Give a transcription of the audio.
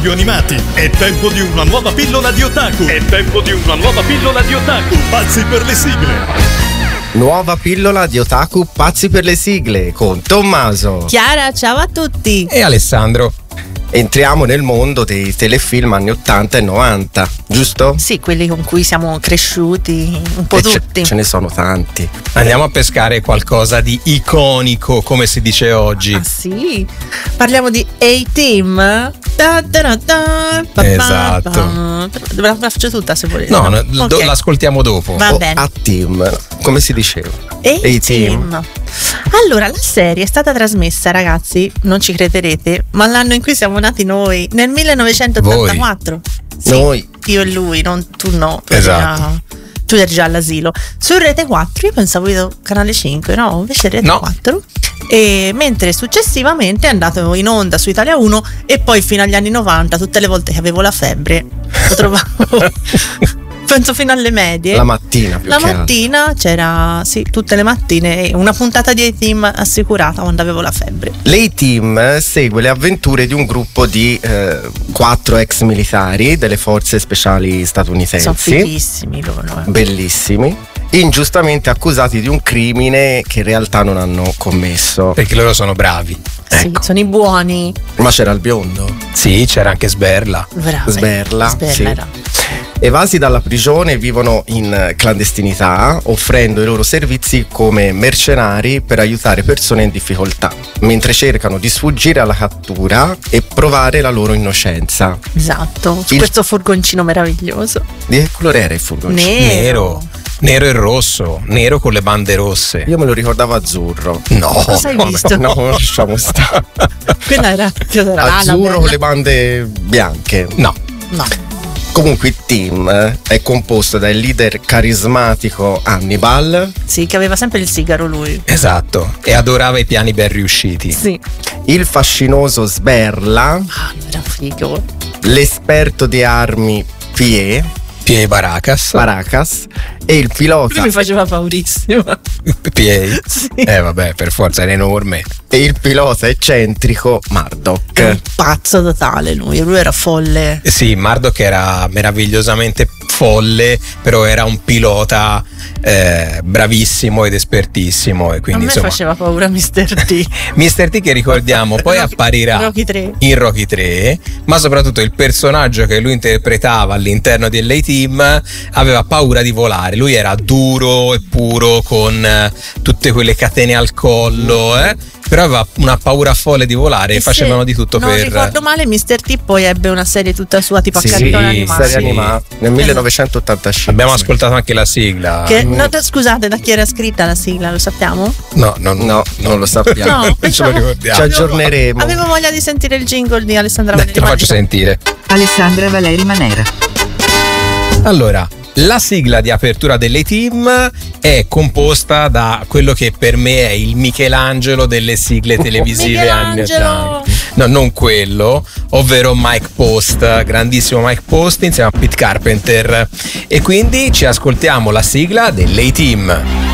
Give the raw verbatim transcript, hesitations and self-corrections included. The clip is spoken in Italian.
cartoni animati. È tempo di una nuova pillola di otaku. È tempo di una nuova pillola di otaku. Pazzi per le sigle. Nuova pillola di otaku pazzi per le sigle con Tommaso, Chiara, ciao a tutti, e Alessandro. Entriamo nel mondo dei telefilm anni ottanta e novanta, giusto? Sì, quelli con cui siamo cresciuti un po' E tutti. Ce, ce ne sono tanti. Andiamo a pescare qualcosa di iconico, come si dice oggi. Ah sì? Parliamo di A-Team. Da, da, da, da, pa, Esatto. pa, pa. La, la faccio tutta se volete. No, no, Ok. do- l'ascoltiamo dopo. Va O bene. A-Team, come si diceva? A-Team. Allora, la serie è stata trasmessa, ragazzi, non ci crederete, ma l'anno in cui siamo nati noi, nel millenovecentottantaquattro. Sì, Noi. io e lui, non tu no. Tu Esatto. eri già- tu eri già all'asilo. Su Rete quattro, io pensavo io Canale cinque, no? Invece Rete No. quattro. E mentre successivamente è andato in onda su Italia uno e poi fino agli anni novanta, tutte le volte che avevo la febbre, lo trovavo. Penso fino alle medie. La mattina più La che altro. mattina c'era, sì, tutte le mattine una puntata di A-Team assicurata quando avevo la febbre. L'A-Team segue le avventure di un gruppo di eh, quattro ex militari delle forze speciali statunitensi. Sono fighissimi loro. eh. Bellissimi, ingiustamente accusati di un crimine che in realtà non hanno commesso. Perché loro sono bravi. Sì, Ecco. sono i buoni. Ma c'era il biondo, Sì, c'era anche Sberla. Bravi. Sberla, Sberla sì. era. Evasi dalla prigione, vivono in clandestinità, offrendo i loro servizi come mercenari per aiutare persone in difficoltà, mentre cercano di sfuggire alla cattura e provare la loro innocenza. Esatto, su Il- questo furgoncino meraviglioso. Di che colore era il furgoncino? Nero. Nero. Nero e rosso. Nero con le bande rosse. Io me lo ricordavo azzurro. No. Cosa hai no, visto? No, lasciamo stare. Quella era, cosa era? Ah, la Azzurro bella- con le bande bianche. No. No. Comunque il team eh, è composto dal leader carismatico Hannibal, Sì, che aveva sempre il sigaro lui. Esatto. E adorava i piani ben riusciti. Sì. il fascinoso Sberla, Ah, era figo. l'esperto di armi Pie, Piei Baracas. Baracas, e il Lui pilota mi faceva paurissimo. Piei. Sì. Eh vabbè, per forza era enorme. e il pilota eccentrico Murdoch. Era un pazzo totale lui, lui era folle. Eh Sì, Murdoch era meravigliosamente folle, però era un pilota eh, bravissimo ed espertissimo. E A quindi me insomma, faceva paura mister T. mister T che ricordiamo poi Rocky- apparirà Rocky tre. in Rocky tre, ma soprattutto il personaggio che lui interpretava all'interno dell'A-Team aveva paura di volare. Lui era duro e puro con eh, tutte quelle catene al collo, eh, però aveva una paura folle di volare e E facevano se di tutto non per ricordo male, mister T poi ebbe una serie tutta sua tipo Sì, a cartone sì, animato. serie sì. animata nel millenovecentottantacinque. Abbiamo ascoltato anche la sigla. Che, no, t- scusate, da chi era scritta la sigla, lo sappiamo? No, no, no, No, non lo sappiamo. No, non ce lo pensavo- ricordiamo. Ci aggiorneremo. Avevo voglia di sentire il jingle di Alessandra Dai, Valeri te lo faccio Manera. sentire. Alessandra Valeri Manera. Allora, la sigla di apertura dell'A-Team è composta da quello che per me è il Michelangelo delle sigle televisive anni Michelangelo! ottanta. No, non quello, ovvero Mike Post, grandissimo Mike Post insieme a Pete Carpenter. E quindi ci ascoltiamo la sigla dell'A-Team.